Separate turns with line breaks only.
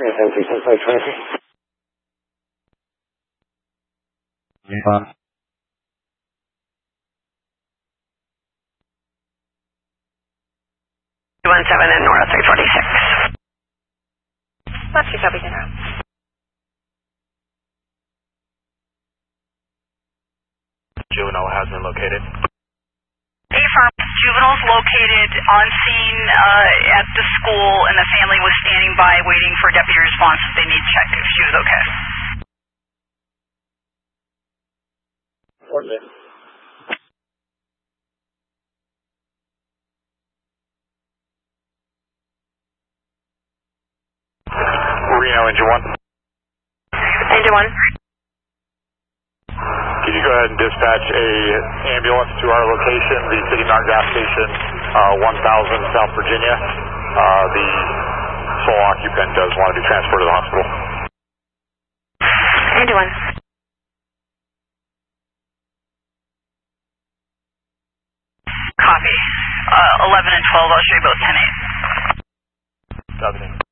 Yeah.
17 and Nora 346. Let's see, copy dinner.
Juvenile has been located.
Affirm. Juveniles located on scene at the school, and the family was standing by waiting for deputy response if they need to check if she was okay.
Reno, Engine 1.
Engine 1.
Can you go ahead and dispatch a ambulance to our location, the City Mart gas station, 1000 South Virginia? The sole occupant does want to be transported to the hospital.
Engine 1. Copy. 11 and 12, I'll show you both 10-8.
Copy.